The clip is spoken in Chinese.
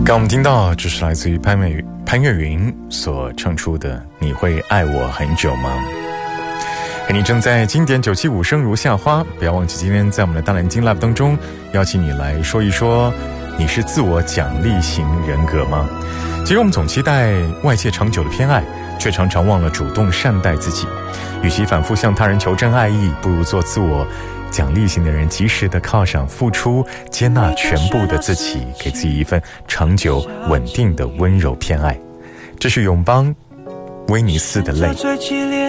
刚我们听到这是来自于潘越云所唱出的《你会爱我很久吗》。你正在经典975生如夏花，不要忘记今天在我们的大蓝鲸 Live 当中邀请你来说一说，你是自我奖励型人格吗？其实我们总期待外界长久的偏爱，却常常忘了主动善待自己。与其反复向他人求真爱意，不如做自我奖励型的人，及时的犒赏付出，接纳全部的自己，给自己一份长久稳定的温柔偏爱。这是永邦威尼斯的泪。